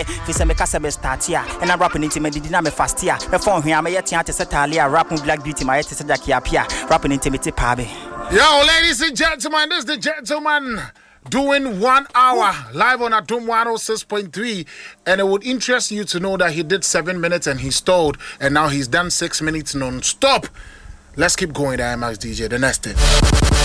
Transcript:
Fi se me kasa be start here. And I rapping into me did me fast here. Me phone here, me yet to set alia rapping Black Beauty, my yet to Jackie appear. Rapping into me pabe. Yo, ladies and gentlemen, this is the gentleman doing 1 hour live on Atom 106.3, and it would interest you to know that he did 7 minutes and he stalled, and now he's done 6 minutes non-stop. Let's keep going, the IMAX DJ. The next thing.